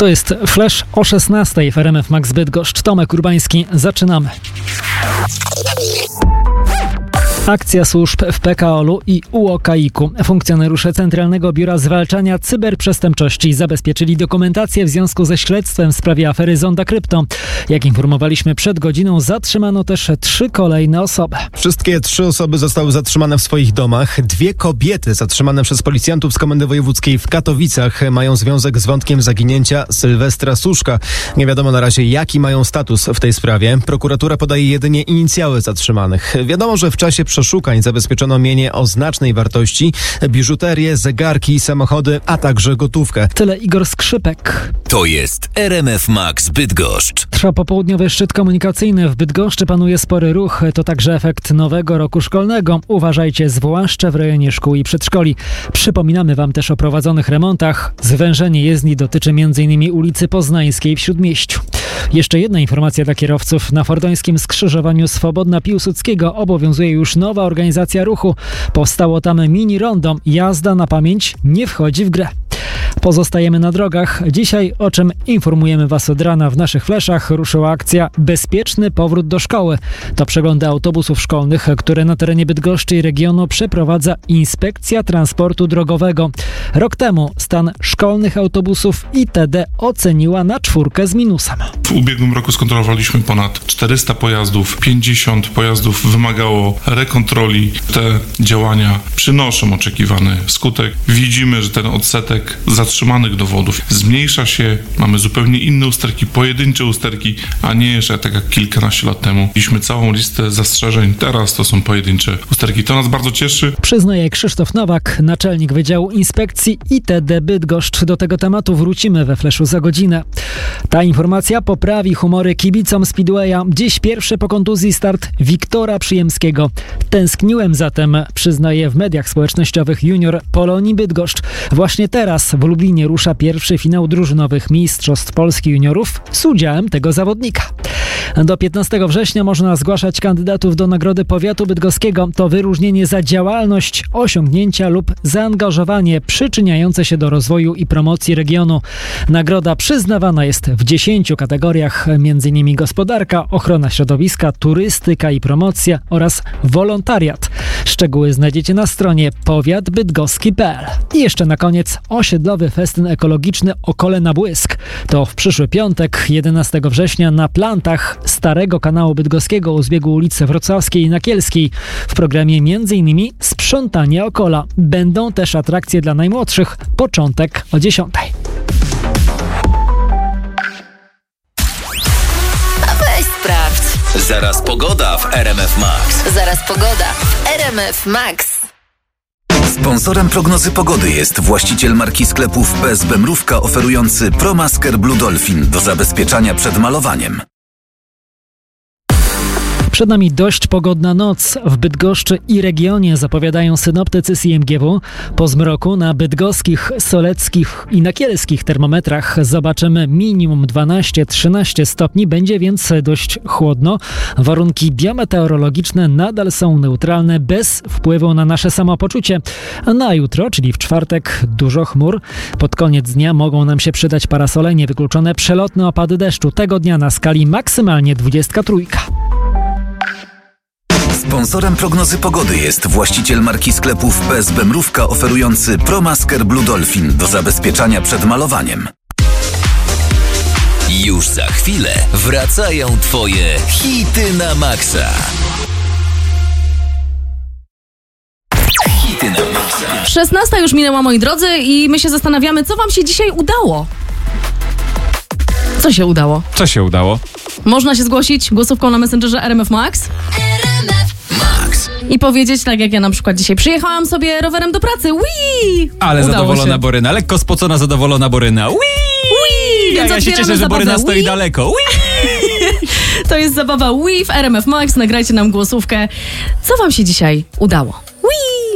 To jest Flash o 16 w RMF Max Bydgoszcz. Tomek Urbański, zaczynamy. Akcja służb w PKOL-u i UOKiK-u. Funkcjonariusze Centralnego Biura Zwalczania Cyberprzestępczości zabezpieczyli dokumentację w związku ze śledztwem w sprawie afery Zonda Krypto. Jak informowaliśmy przed godziną, zatrzymano też 3 kolejne osoby. Wszystkie 3 osoby zostały zatrzymane w swoich domach. 2 kobiety zatrzymane przez policjantów z Komendy Wojewódzkiej w Katowicach mają związek z wątkiem zaginięcia Sylwestra Suszka. Nie wiadomo na razie, jaki mają status w tej sprawie. Prokuratura podaje jedynie inicjały zatrzymanych. Wiadomo, że w czasie przeszukań zabezpieczono mienie o znacznej wartości, biżuterię, zegarki, samochody, a także gotówkę. Tyle Igor Skrzypek. To jest RMF Max Bydgoszcz. Trwa popołudniowy szczyt komunikacyjny. W Bydgoszczy panuje spory ruch. To także efekt nowego roku szkolnego. Uważajcie, zwłaszcza w rejonie szkół i przedszkoli. Przypominamy Wam też o prowadzonych remontach. Zwężenie jezdni dotyczy m.in. ulicy Poznańskiej w Śródmieściu. Jeszcze jedna informacja dla kierowców. Na fordońskim skrzyżowaniu Swobodna Piłsudskiego obowiązuje już nowa organizacja ruchu. Powstało tam mini rondo. Jazda na pamięć nie wchodzi w grę. Pozostajemy na drogach. Dzisiaj, o czym informujemy Was od rana w naszych fleszach, ruszyła akcja Bezpieczny powrót do szkoły. To przeglądy autobusów szkolnych, które na terenie Bydgoszczy i regionu przeprowadza Inspekcja Transportu Drogowego. Rok temu stan szkolnych autobusów ITD oceniła na 4 z minusem. W ubiegłym roku skontrolowaliśmy ponad 400 pojazdów, 50 pojazdów wymagało rekontroli. Te działania przynoszą oczekiwany skutek. Widzimy, że ten odsetek zatrzymanych dowodów zmniejsza się. Mamy zupełnie inne usterki, pojedyncze usterki, a nie jeszcze tak jak kilkanaście lat temu. Mieliśmy całą listę zastrzeżeń, teraz to są pojedyncze usterki. To nas bardzo cieszy. Przyznaje Krzysztof Nowak, naczelnik Wydziału Inspekcji ITD Bydgoszcz. Do tego tematu wrócimy we Fleszu za godzinę. Ta informacja poprawi humory kibicom Speedwaya. Dziś pierwszy po kontuzji start Wiktora Przyjemskiego. Tęskniłem zatem, przyznaje w mediach społecznościowych junior Polonii Bydgoszcz. Właśnie teraz w Lublinie rusza pierwszy finał drużynowych Mistrzostw Polski Juniorów z udziałem tego zawodnika. Do 15 września można zgłaszać kandydatów do Nagrody Powiatu Bydgoskiego. To wyróżnienie za działalność, osiągnięcia lub zaangażowanie przyczyniające się do rozwoju i promocji regionu. Nagroda przyznawana jest w 10 kategoriach, m.in. gospodarka, ochrona środowiska, turystyka i promocja oraz wolontariat. Szczegóły znajdziecie na stronie powiatbydgoski.pl. I jeszcze na koniec osiedlowy festyn ekologiczny Okole na Błysk. To w przyszły piątek, 11 września na plantach Starego Kanału Bydgoskiego u zbiegu ulicy Wrocławskiej i Nakielskiej. W programie m.in. sprzątanie Okola. Będą też atrakcje dla najmłodszych. Początek o 10:00. Sprawdź. Zaraz pogoda w RMF Max. Zaraz pogoda w RMF Max. Sponsorem prognozy pogody jest właściciel marki sklepów PSB Mrówka oferujący ProMasker Blue Dolphin do zabezpieczania przed malowaniem. Przed nami dość pogodna noc. W Bydgoszczy i regionie zapowiadają synoptycy z IMGW. Po zmroku na bydgoskich, soleckich i nakielskich termometrach zobaczymy minimum 12-13 stopni. Będzie więc dość chłodno. Warunki biometeorologiczne nadal są neutralne, bez wpływu na nasze samopoczucie. A na jutro, czyli w czwartek, dużo chmur. Pod koniec dnia mogą nam się przydać parasole, niewykluczone przelotne opady deszczu. Tego dnia na skali maksymalnie 23. Sponsorem prognozy pogody jest właściciel marki sklepów PSB Mrówka oferujący ProMasker Blue Dolphin do zabezpieczania przed malowaniem. Już za chwilę wracają Twoje hity na maksa. Hity na maksa. 16 już minęła, moi drodzy, i my się zastanawiamy, co wam się dzisiaj udało. Co się udało? Co się udało? Można się zgłosić głosówką na Messengerze RMF Max. I powiedzieć, tak jak ja na przykład dzisiaj przyjechałam sobie rowerem do pracy. Wii! Ale udało zadowolona się. Boryna, lekko spocona, zadowolona Boryna. Wii! Więc Ja się cieszę, że zabawę Boryna stoi Wii. daleko. Wii! To jest zabawa Wii w RMF Max. Nagrajcie nam głosówkę. Co wam się dzisiaj udało?